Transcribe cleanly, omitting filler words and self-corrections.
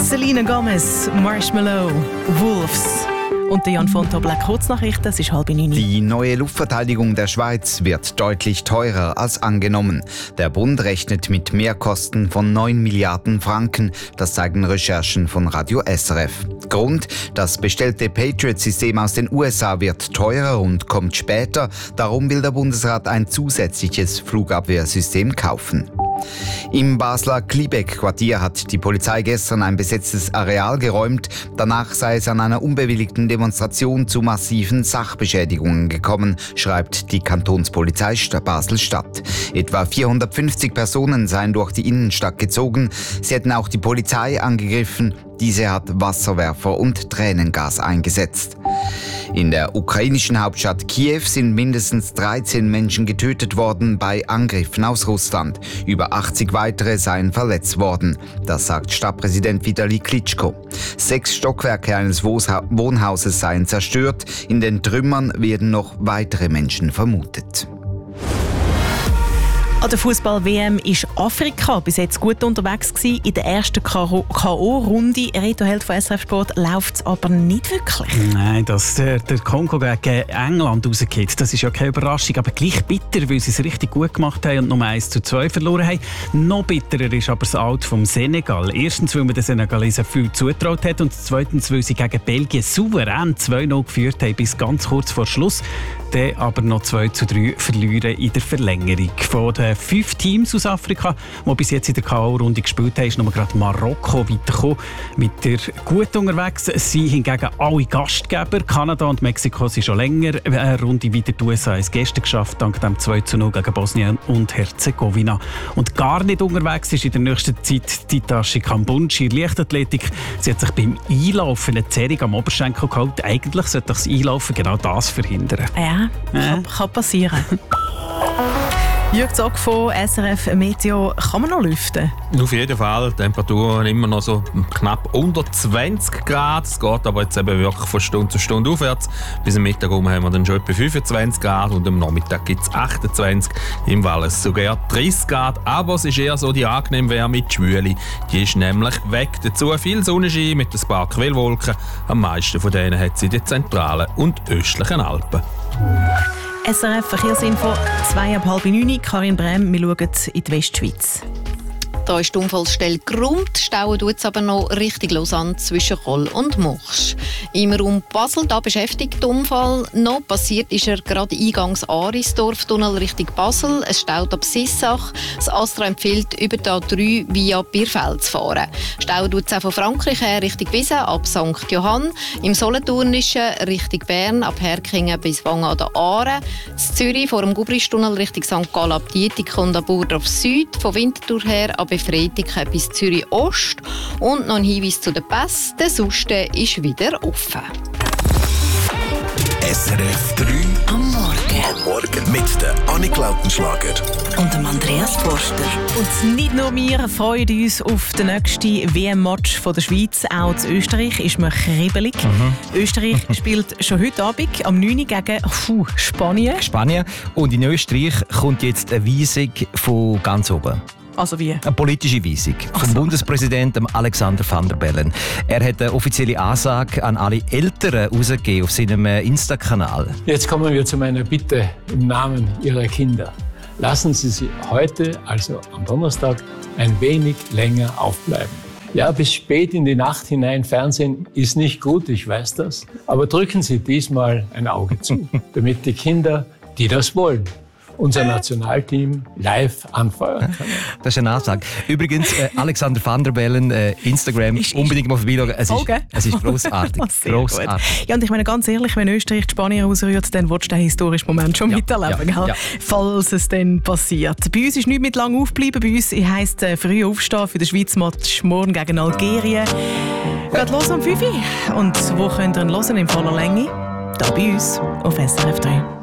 Selena Gomez, Marshmallow, Wolves. Und Jan von Tobler, Kurznachrichten, es ist 8:30. Die neue Luftverteidigung der Schweiz wird deutlich teurer als angenommen. Der Bund rechnet mit Mehrkosten von 9 Milliarden Franken. Das zeigen Recherchen von Radio SRF. Grund: das bestellte Patriot-System aus den USA wird teurer und kommt später. Darum will der Bundesrat ein zusätzliches Flugabwehrsystem kaufen. Im Basler Gliebeck-Quartier hat die Polizei gestern ein besetztes Areal geräumt. Danach sei es an einer unbewilligten Demonstration zu massiven Sachbeschädigungen gekommen, schreibt die Kantonspolizei Basel-Stadt. Etwa 450 Personen seien durch die Innenstadt gezogen. Sie hätten auch die Polizei angegriffen. Diese hat Wasserwerfer und Tränengas eingesetzt. In der ukrainischen Hauptstadt Kiew sind mindestens 13 Menschen getötet worden bei Angriffen aus Russland. Über 80 weitere seien verletzt worden. Das sagt Stadtpräsident Vitali Klitschko. 6 Stockwerke eines Wohnhauses seien zerstört. In den Trümmern werden noch weitere Menschen vermutet. An der Fußball-WM ist Afrika bis jetzt gut unterwegs gewesen. In der ersten K.O.-Runde, Reto Held von SRF Sport, läuft es aber nicht wirklich. Nein, dass der Kongo gegen England rausgeht, das ist ja keine Überraschung, aber gleich bitter, weil sie es richtig gut gemacht haben und nur 1:2 verloren haben. Noch bitterer ist aber das Out vom Senegal. Erstens, weil man den Senegalesen viel zutraut hat und zweitens, weil sie gegen Belgien souverän 2:0 geführt haben, bis ganz kurz vor Schluss. Dann aber noch 2:3 verlieren in der Verlängerung. Von den 5 Teams aus Afrika, die bis jetzt in der K.O.-Runde gespielt haben, ist nur gerade Marokko weitergekommen. Mit der gut unterwegs. Sie hingegen alle Gastgeber. Kanada und Mexiko sind schon länger eine Runde weiter. Die USA haben es gestern geschafft, dank dem 2:0 gegen Bosnien und Herzegowina. Und gar nicht unterwegs ist in der nächsten Zeit Titashi Kambunchi in der Leichtathletik. Sie hat sich beim Einlaufen eine Zerrung am Oberschenkel geholt. Eigentlich sollte das Einlaufen genau das verhindern. Ja, kann passieren. Jürg Zock von SRF Meteo, kann man noch lüften? Auf jeden Fall. Die Temperaturen immer noch so knapp unter 20 Grad. Es geht aber jetzt eben wirklich von Stunde zu Stunde aufwärts. Bis am Mittag haben wir dann schon etwa 25 Grad und am Nachmittag gibt es 28, im Wallis sogar 30 Grad. Aber es ist eher so die angenehme Wärme, die Schwüle. Die ist nämlich weg. Dazu viel Sonnenschein mit ein paar Quellwolken. Am meisten von denen hat sie in den zentralen und östlichen Alpen. SRF Verkehrsinfo, 8:30. Karin Brem, wir schauen in die Westschweiz. Da ist die Unfallstelle Grund, stauen tut es aber noch richtig Lausanne zwischen Koll und Mursch. Im Raum Basel, da beschäftigt der Unfall noch. Passiert ist er gerade eingangs Arisdorf-Tunnel Richtung Basel. Es staut ab Sissach. Das Astra empfiehlt, über die A3 via Bierfeld zu fahren. Stauen tut es auch von Frankreich her Richtung Wiesen ab St. Johann. Im Solothurnischen Richtung Bern ab Herkingen bis Wangen an der Aare. In Zürich vor dem Gubristunnel Richtung St. Gallen ab Dietik und ab Burdorf Süd. Von Winterthur her ab Freitag bis Zürich Ost. Und noch ein Hinweis zu den Pässen. Der Suste ist wieder offen. SRF 3 am Morgen. Am Morgen mit der Annik Lautenschlager und dem Andreas Forster. Und nicht nur wir freuen uns auf den nächsten WM-Match der Schweiz. Auch in Österreich ist man kribbelig. Österreich spielt schon heute Abend am 9 Uhr gegen Spanien. Und in Österreich kommt jetzt eine Weisung von ganz oben. Also wie? Eine politische Weisung vom Bundespräsidenten Alexander Van der Bellen. Er hat eine offizielle Ansage an alle Eltern rausgegeben auf seinem Insta-Kanal. Jetzt kommen wir zu meiner Bitte im Namen Ihrer Kinder. Lassen Sie sie heute, also am Donnerstag, ein wenig länger aufbleiben. Ja, bis spät in die Nacht hinein Fernsehen ist nicht gut, ich weiß das. Aber drücken Sie diesmal ein Auge zu, damit die Kinder, die das wollen, unser Nationalteam live anfeuern können. Das ist eine Ansage. Übrigens, Alexander Van der Bellen, Instagram, unbedingt mal vorbeischauen. Es ist grossartig. Grossartig. Ja, und ich meine ganz ehrlich, wenn Österreich die Spanier rausrührt, dann willst du den historischen Moment schon miterleben, falls es dann passiert. Bei uns ist nicht mit lang aufbleiben. Bei uns heisst früh aufstehen für den Schweiz-Match morgen gegen Algerien. Geht los um 5 Uhr. Und wo könnt ihr ihn hören in voller Länge? Da bei uns auf SRF 3.